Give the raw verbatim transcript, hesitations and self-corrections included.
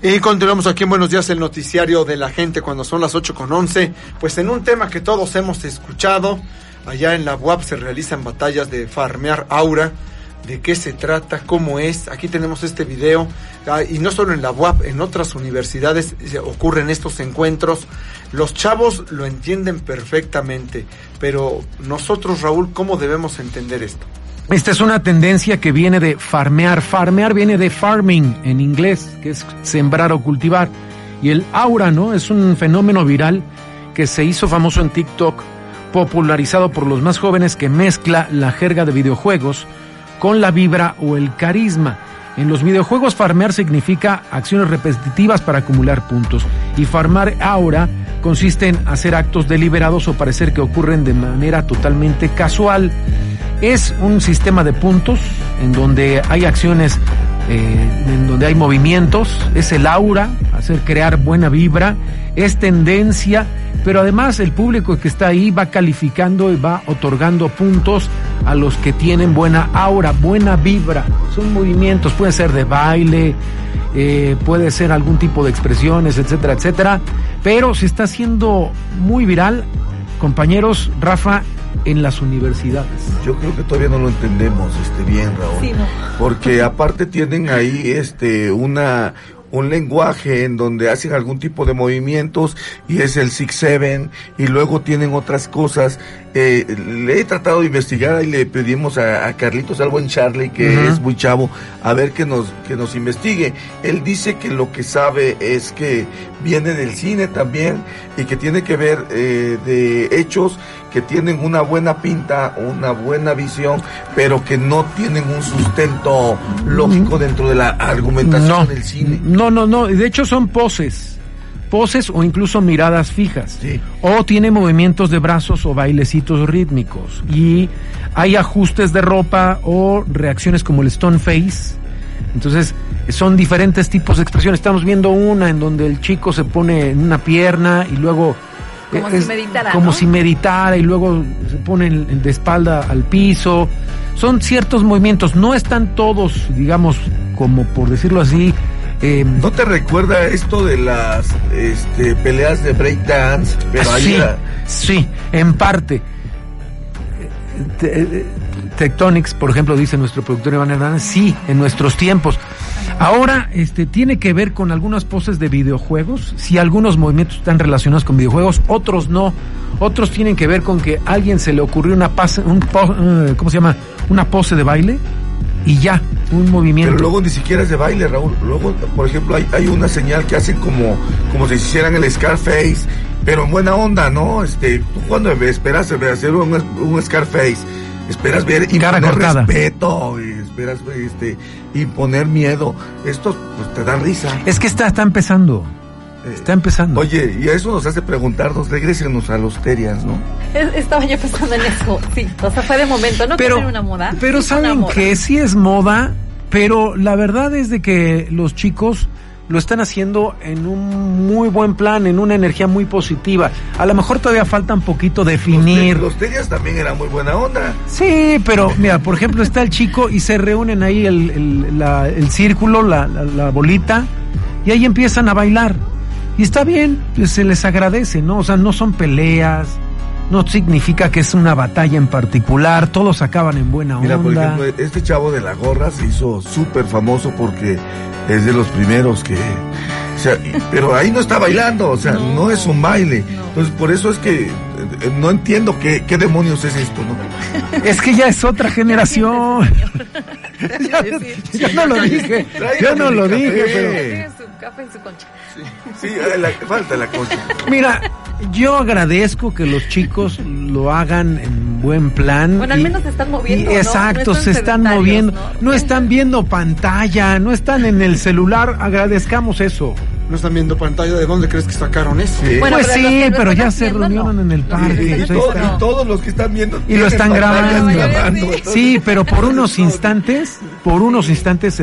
Y continuamos aquí en Buenos Días, el noticiario de la gente, cuando son las ocho con once. Pues en un tema que todos hemos escuchado, allá en la U A P se realizan batallas de farmear aura. ¿De qué se trata? ¿Cómo es? Aquí tenemos este video. Ah, y no solo en la U A P, en otras universidades ocurren estos encuentros. Los chavos lo entienden perfectamente, pero nosotros, Raúl, ¿cómo debemos entender esto? Esta es una tendencia que viene de farmear. Farmear viene de farming en inglés, que es sembrar o cultivar. Y el aura, ¿no? Es un fenómeno viral que se hizo famoso en TikTok, popularizado por los más jóvenes, que mezcla la jerga de videojuegos con la vibra o el carisma. En los videojuegos, farmear significa acciones repetitivas para acumular puntos. Y farmar aura consiste en hacer actos deliberados o parecer que ocurren de manera totalmente casual. Es un sistema de puntos en donde hay acciones, eh, en donde hay movimientos. Es el aura, hacer crear buena vibra, es tendencia, pero además el público que está ahí va calificando y va otorgando puntos a los que tienen buena aura, buena vibra. Son movimientos, puede ser de baile, eh, puede ser algún tipo de expresiones, etcétera, etcétera, pero se está haciendo muy viral, compañeros, Rafa, en las universidades. Yo creo que todavía no lo entendemos este bien, Raúl. Sí, no. Porque aparte tienen ahí este una un lenguaje en donde hacen algún tipo de movimientos y es el six seven y luego tienen otras cosas. Eh, le he tratado de investigar y le pedimos a, a Carlitos, al buen Charlie, que uh-huh. es muy chavo, a ver que nos que nos investigue. Él dice que lo que sabe es que viene del cine también y que tiene que ver eh, de hechos que tienen una buena pinta, una buena visión, pero que no tienen un sustento lógico dentro de la argumentación no, del cine. No, no, no, de hecho son poses, poses o incluso miradas fijas, sí. O tiene movimientos de brazos o bailecitos rítmicos, y hay ajustes de ropa o reacciones como el stone face. Entonces son diferentes tipos de expresiones. Estamos viendo una en donde el chico se pone en una pierna y luego como es, si meditara, como ¿no? si meditara y luego se pone de espalda al piso. Son ciertos movimientos, no están todos, digamos, como por decirlo así. Eh, ¿No te recuerda esto de las este, peleas de breakdance? Pero sí, ahí la... sí, en parte. Tectonics, por ejemplo, dice nuestro productor Iván Hernández, sí, en nuestros tiempos. Ahora, este, tiene que ver con algunas poses de videojuegos, sí, algunos movimientos están relacionados con videojuegos, otros no, otros tienen que ver con que a alguien se le ocurrió una pose, un po, uh, ¿cómo se llama? Una pose de baile, y ya, un movimiento. Pero luego ni siquiera es de baile, Raúl. Luego, por ejemplo, hay, hay una señal que hacen como, como si hicieran el Scarface, pero en buena onda, ¿no? Este, tú cuando esperas hacer un, un Scarface, esperas ver imponer respeto, esperas este, imponer miedo. Esto pues te da risa. Es que está, está empezando. Está empezando. Oye, y eso nos hace preguntarnos, regrésenos a los Terians, ¿no? Estaba yo pensando en eso, sí, o sea, fue de momento, no pero, que una moda. Pero sí, saben moda. que sí es moda, pero la verdad es de que los chicos lo están haciendo en un muy buen plan, en una energía muy positiva. A lo mejor todavía falta un poquito definir. Los, los Terians también eran muy buena onda. Sí, pero mira, por ejemplo, está el chico y se reúnen ahí el, el, la, el círculo, la, la, la bolita, y ahí empiezan a bailar. Y está bien, pues se les agradece, ¿no? O sea, no son peleas, no significa que es una batalla en particular, todos acaban en buena Mira, onda. Mira, por ejemplo, este chavo de la gorra se hizo súper famoso porque es de los primeros que... O sea, pero ahí no está bailando, o sea, no, no es un baile. No. Entonces, por eso es que eh, no entiendo qué, qué demonios es esto, ¿no? Es que ya es otra generación. ya, yo no lo dije, yo no lo dije, pero... Su café en su concha. Sí, sí, la, falta la concha. Mira, yo agradezco que los chicos lo hagan en buen plan. Bueno, al menos se están moviendo, y, exacto, ¿no? No se están moviendo. ¿no? No están viendo pantalla, no están en el celular, agradezcamos eso. No están viendo pantalla, ¿de dónde crees que sacaron eso? Sí. Bueno, pues sí, pero ya se reunieron no. en el parque. Y, todo, y todos los que están viendo y lo están grabando. grabando. Sí, pero por unos instantes, por unos instantes